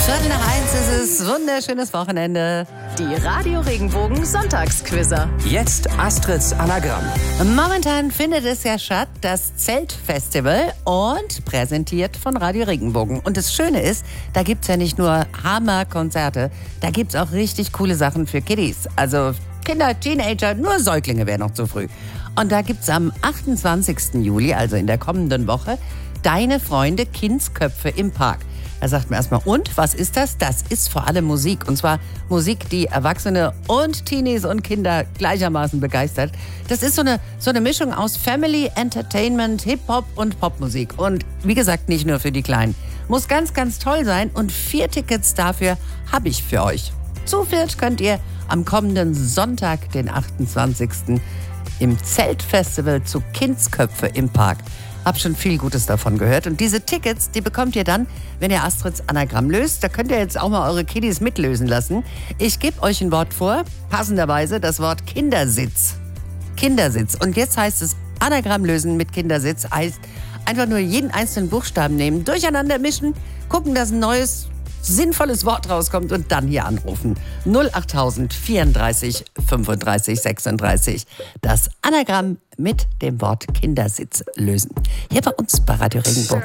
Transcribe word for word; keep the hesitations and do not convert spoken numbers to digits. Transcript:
Viertel nach eins ist es, wunderschönes Wochenende. Die Radio Regenbogen Sonntagsquizzer. Jetzt Astrids Anagramm. Momentan findet es ja statt, das Zeltfestival, und präsentiert von Radio Regenbogen. Und das Schöne ist, da gibt's ja nicht nur Hammerkonzerte, da gibt's auch richtig coole Sachen für Kiddies. Also Kinder, Teenager, nur Säuglinge wäre noch zu früh. Und da gibt's am achtundzwanzigsten Juli, also in der kommenden Woche, Deine Freunde Kindsköpfe im Park. Da sagt man erstmal, und was ist das? Das ist vor allem Musik. Und zwar Musik, die Erwachsene und Teenies und Kinder gleichermaßen begeistert. Das ist so eine, so eine Mischung aus Family, Entertainment, Hip-Hop und Popmusik. Und wie gesagt, nicht nur für die Kleinen. Muss ganz, ganz toll sein. Und vier Tickets dafür habe ich für euch. Zu viert könnt ihr am kommenden Sonntag, den achtundzwanzigsten im Zeltfestival zu Kindsköpfe im Park. Hab schon viel Gutes davon gehört. Und diese Tickets, die bekommt ihr dann, wenn ihr Astrids Anagramm löst. Da könnt ihr jetzt auch mal eure Kiddies mitlösen lassen. Ich gebe euch ein Wort vor, passenderweise das Wort Kindersitz. Kindersitz. Und jetzt heißt es, Anagramm lösen mit Kindersitz heißt einfach nur jeden einzelnen Buchstaben nehmen, durcheinander mischen, gucken, dass ein neues, sinnvolles Wort rauskommt und dann hier anrufen. null achttausend vierunddreißig fünfunddreißig sechsunddreißig. Das Anagramm mit dem Wort Kindersitz lösen. Hier bei uns bei Radio Regenbogen.